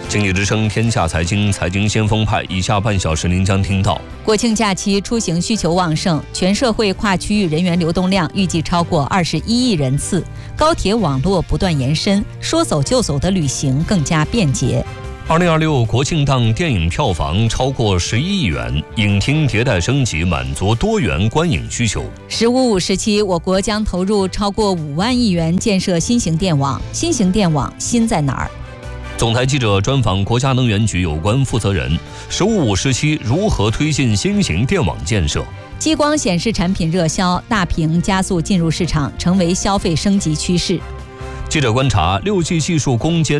经济之声天下财经，财经先锋派，以下半小时您将听到： 国庆假期出行需求旺盛，全社会跨区域人员流动量预计超过21亿人次，高铁网络不断延伸，说走就走的旅行更加便捷。 2026国庆档电影票房超过11亿元，影厅迭代升级，满足多元观影需求。 “15+5”时期，我国将投入超过5万亿元建设新型电网。新型电网新在哪儿？ 总台记者专访国家能源局有关负责人，“15+5”时期如何推进新型电网建设？ 激光显示产品热销，大屏加速进入市场，成为消费升级趋势。 记者观察，6G 技术攻坚